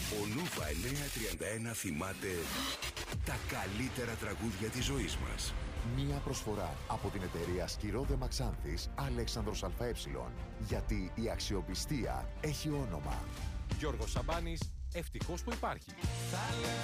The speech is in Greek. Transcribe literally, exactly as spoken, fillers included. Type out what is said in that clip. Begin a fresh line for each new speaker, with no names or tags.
Ο Νούβα εννιακόσια τριάντα ένα θυμάται τα καλύτερα τραγούδια της ζωής μας.
Μία προσφορά από την εταιρεία Σκυρόδε Μαξάνθης Αλέξανδρος ΑΕ. Γιατί η αξιοπιστία έχει όνομα.
Γιώργος Σαμπάνης, ευτυχώς που υπάρχει.